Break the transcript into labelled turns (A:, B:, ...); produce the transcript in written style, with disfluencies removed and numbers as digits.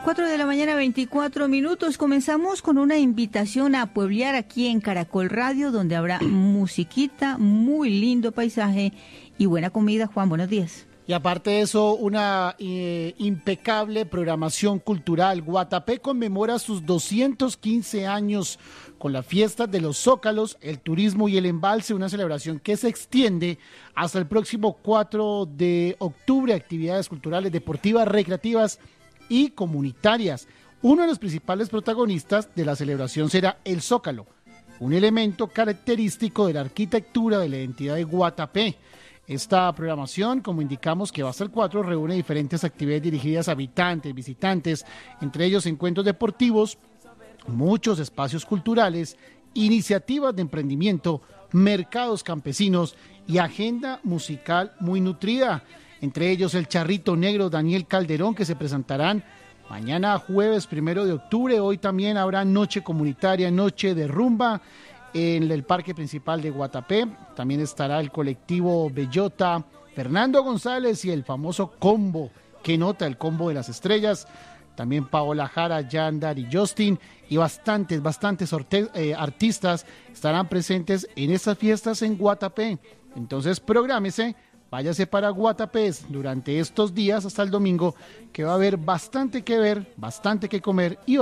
A: 4 de la mañana, 24 minutos. Comenzamos con una invitación a pueblear aquí en Caracol Radio, donde habrá musiquita, muy lindo paisaje y buena comida. Juan, buenos días.
B: Y aparte de eso, una impecable programación cultural. Guatapé conmemora sus 215 años con las fiestas de los Zócalos, el turismo y el embalse, una celebración que se extiende hasta el próximo 4 de octubre. Actividades culturales, deportivas, recreativas y comunitarias. Uno de los principales protagonistas de la celebración será el Zócalo, un elemento característico de la arquitectura de la identidad de Guatapé. Esta programación, como indicamos que va hasta el 4, reúne diferentes actividades dirigidas a habitantes, visitantes, entre ellos encuentros deportivos, muchos espacios culturales, iniciativas de emprendimiento, mercados campesinos y agenda musical muy nutrida. Entre ellos el Charrito Negro Daniel Calderón, que se presentarán mañana jueves 1 de octubre. Hoy también habrá noche comunitaria, noche de rumba en el parque principal de Guatapé. También estará el colectivo Bellota, Fernando González y el famoso combo, que nota el combo de las estrellas. También Paola Jara, Yandar y Justin y bastantes artistas estarán presentes en estas fiestas en Guatapé. Entonces prográmese, váyase para Guatapé durante estos días hasta el domingo, que va a haber bastante que ver, bastante que comer y